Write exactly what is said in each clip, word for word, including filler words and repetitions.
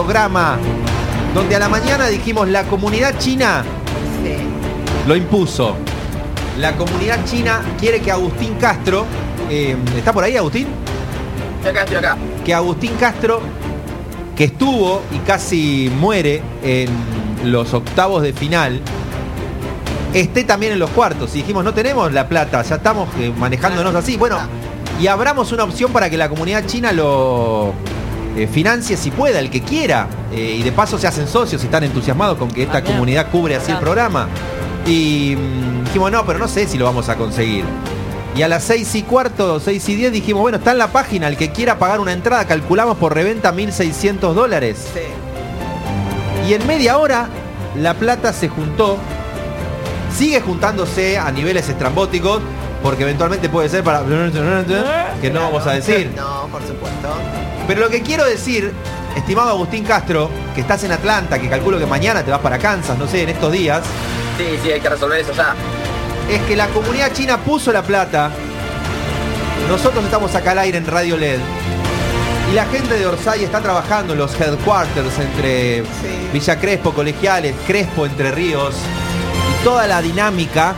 programa donde a la mañana dijimos la comunidad china Sí. lo impuso. La comunidad china quiere que Agustín Castro, eh, ¿está por ahí Agustín? Estoy acá, estoy acá. Que Agustín Castro, que estuvo y casi muere en los octavos de final, esté también en los cuartos. Y dijimos, no tenemos la plata, ya estamos eh, manejándonos así. Bueno, y abramos una opción para que la comunidad china lo eh, financie si pueda, el que quiera. Eh, y de paso se hacen socios y están entusiasmados con que esta También. comunidad cubre así el programa. Y mm, dijimos, no, pero no sé si lo vamos a conseguir. Y a las seis y cuarto, seis y diez dijimos, bueno, está en la página, el que quiera pagar una entrada, calculamos por reventa mil seiscientos dólares. Sí. Y en media hora la plata se juntó, sigue juntándose a niveles estrambóticos, porque eventualmente puede ser para... que no vamos a decir. No, por supuesto. Pero lo que quiero decir, estimado Agustín Castro, que estás en Atlanta, que calculo que mañana te vas para Kansas, no sé, en estos días, Sí, sí, hay que resolver eso ya. es que la comunidad china puso la plata. Nosotros estamos acá al aire en Radio L E D. Y la gente de Orsay está trabajando en los headquarters entre Sí. Villa Crespo, Colegiales, Crespo, Entre Ríos y toda la dinámica.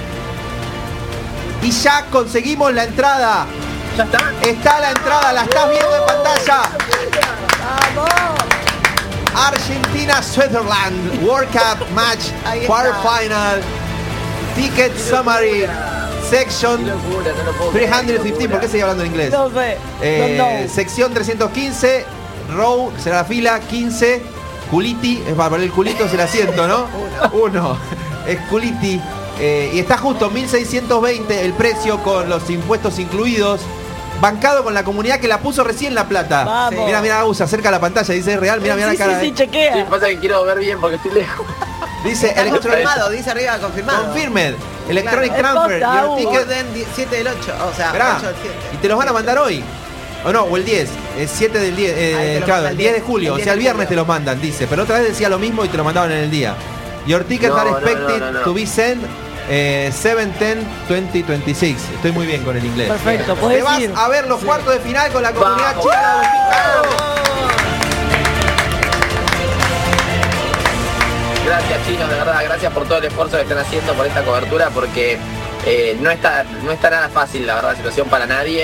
Y ya conseguimos la entrada. ¿Ya está? Está la entrada, la estás viendo en pantalla. Argentina-Switzerland World Cup Match Ahí está. Quarter Final Ticket Summary Section Qué locura, no lo puedo creer, trescientos qué quince. locura. ¿Por qué sigue hablando en inglés? No sé. Eh, No, no. sección trescientos quince, row, será la fila, quince, culiti, es para poner el culito, es el asiento, ¿no? Uno. Es culiti. Eh, y está justo mil seiscientos veinte el precio con los impuestos incluidos. Bancado con la comunidad que la puso recién la plata. Vamos. Mira, mira, Agus, se acerca a la pantalla, dice es real, mira, mira sí, la cara. sí, sí, eh. chequea. Sí, pasa que quiero ver bien porque estoy lejos. Dice Está Electronic confirmado, dice arriba confirmado. Confirmed. Electronic Claro. Transfer. Es posta, Your Agus. ticket. Orden siete del ocho, o sea, Esperá, ocho del siete. y te los van a mandar hoy. O no, o el diez. Es siete del diez. eh, Ahí te lo claro, manda el el diez de diez, julio. el O diez sea, el de viernes julio. te los mandan, dice. Pero otra vez decía lo mismo y te lo mandaban en el día. Your tickets No, are no, expected no, no, no. to be sent eh, seven ten twenty twenty-six. Estoy muy bien con el inglés. Perfecto, Te puedes vas ir. a ver los cuartos de final con la comunidad Vamos. china de Agustín Castro. Gracias, chicos, de verdad, gracias por todo el esfuerzo que están haciendo por esta cobertura, porque eh, no está no está nada fácil, la verdad, la situación para nadie.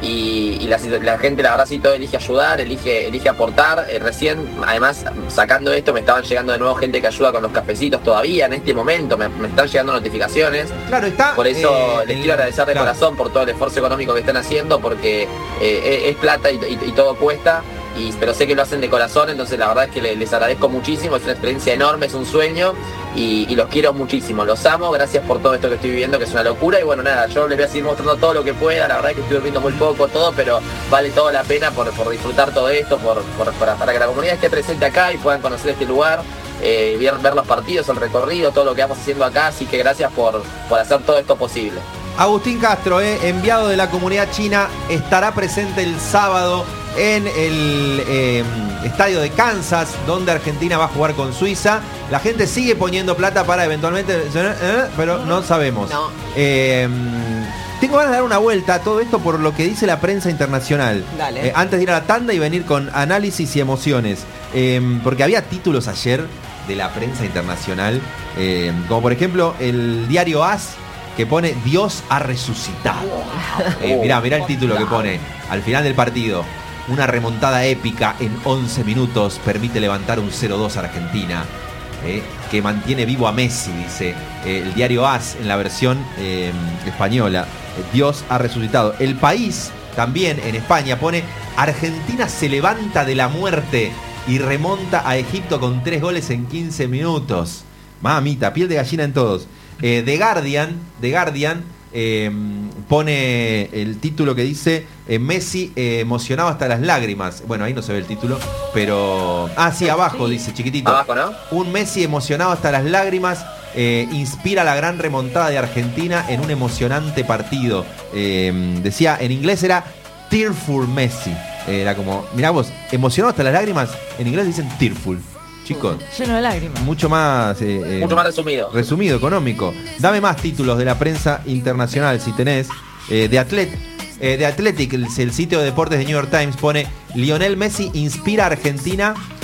Y, y la, la gente, la verdad, sí, todo elige ayudar, elige elige aportar. Eh, recién, además, sacando esto, me estaban llegando de nuevo gente que ayuda con los cafecitos todavía, en este momento, me, me están llegando notificaciones. Claro, está. Por eso eh, les el- quiero agradecer de claro. corazón por todo el esfuerzo económico que están haciendo, porque eh, es, es plata y, y- y todo cuesta, y, pero sé que lo hacen de corazón, entonces la verdad es que le- les agradezco muchísimo, es una experiencia enorme, es un sueño, y, y los quiero muchísimo, los amo, gracias por todo esto que estoy viviendo, que es una locura, y bueno, nada, yo les voy a seguir mostrando todo lo que pueda, la verdad es que estoy durmiendo muy poco, todo, pero vale toda la pena por, por disfrutar todo esto, por, por- para, para que la comunidad esté presente acá y puedan conocer este lugar. Eh, ver, ver los partidos, el recorrido, todo lo que vamos haciendo acá, así que gracias por, por hacer todo esto posible. Agustín Castro, eh, enviado de la comunidad china, estará presente el sábado en el eh, estadio de Kansas, donde Argentina va a jugar con Suiza. La gente sigue poniendo plata para eventualmente, eh, pero no sabemos. No. Eh, tengo ganas de dar una vuelta a todo esto por lo que dice la prensa internacional. Dale. Eh, antes de ir a la tanda y venir con análisis y emociones. Eh, porque había títulos ayer de la prensa internacional, eh, como por ejemplo el diario A S, que pone Dios ha resucitado. Eh, mirá, mirá el título que pone al final del partido. Una remontada épica en once minutos permite levantar un cero dos a Argentina, eh, que mantiene vivo a Messi, dice eh, el diario A S en la versión eh, española. Dios ha resucitado. El País, también en España, pone Argentina se levanta de la muerte y remonta a Egipto con tres goles en quince minutos. Mamita, piel de gallina en todos. Eh, The Guardian, The Guardian eh, pone el título que dice eh, Messi eh, emocionado hasta las lágrimas. Bueno, ahí no se ve el título, pero... Ah, sí, abajo dice, chiquitito. Abajo, ¿no? Un Messi emocionado hasta las lágrimas eh, inspira la gran remontada de Argentina en un emocionante partido. Eh, decía, en inglés era Tearful Messi. Era como, mirá vos, emocionado hasta las lágrimas, en inglés dicen tearful. Chicos, Lleno de lágrimas. mucho más... eh, eh, Mucho más resumido. resumido, económico. Dame más títulos de la prensa internacional, si tenés. Eh, de Atlet, eh, de Athletic, el, el sitio de deportes de New York Times, pone Lionel Messi inspira a Argentina